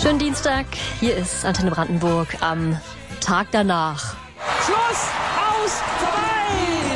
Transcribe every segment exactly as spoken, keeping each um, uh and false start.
Schönen Dienstag, hier ist Antenne Brandenburg am Tag danach. Schluss, aus, vorbei!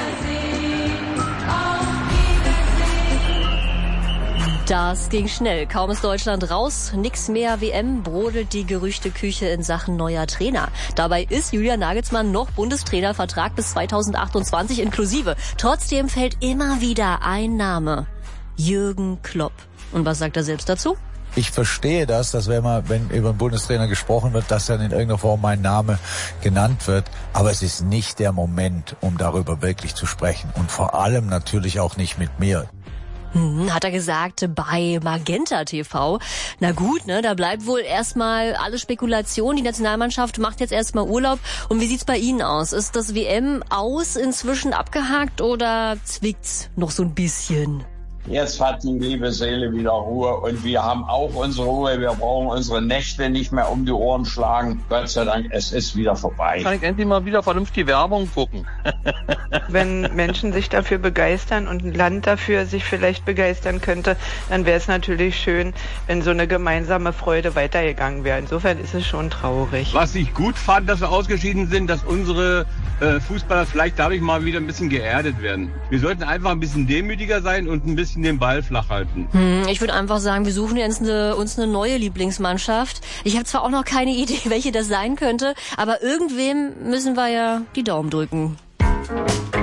Das ging schnell. Kaum ist Deutschland raus, nix mehr W M, brodelt die Gerüchteküche in Sachen neuer Trainer. Dabei ist Julian Nagelsmann noch Bundestrainer, Vertrag bis zweitausendachtundzwanzig inklusive. Trotzdem fällt immer wieder ein Name: Jürgen Klopp. Und was sagt er selbst dazu? Ich verstehe das, dass wenn man, wenn über einen Bundestrainer gesprochen wird, dass dann in irgendeiner Form mein Name genannt wird. Aber es ist nicht der Moment, um darüber wirklich zu sprechen. Und vor allem natürlich auch nicht mit mir. Hm, hat er gesagt bei Magenta T V. Na gut, ne, da bleibt wohl erstmal alle Spekulation. Die Nationalmannschaft macht jetzt erstmal Urlaub. Und wie sieht's bei Ihnen aus? Ist das W M aus inzwischen abgehakt oder zwickt's noch so ein bisschen? Jetzt hat die liebe Seele wieder Ruhe und wir haben auch unsere Ruhe. Wir brauchen unsere Nächte nicht mehr um die Ohren schlagen. Gott sei Dank, es ist wieder vorbei. Kann ich endlich mal wieder vernünftige Werbung gucken. Wenn Menschen sich dafür begeistern und ein Land dafür sich vielleicht begeistern könnte, dann wäre es natürlich schön, wenn so eine gemeinsame Freude weitergegangen wäre. Insofern ist es schon traurig. Was ich gut fand, dass wir ausgeschieden sind, dass unsere äh, Fußballer vielleicht dadurch mal wieder ein bisschen geerdet werden. Wir sollten einfach ein bisschen demütiger sein und ein bisschen den Ball flach halten. Hm, ich würde einfach sagen, wir suchen jetzt eine, uns eine neue Lieblingsmannschaft. Ich habe zwar auch noch keine Idee, welche das sein könnte, aber irgendwem müssen wir ja die Daumen drücken.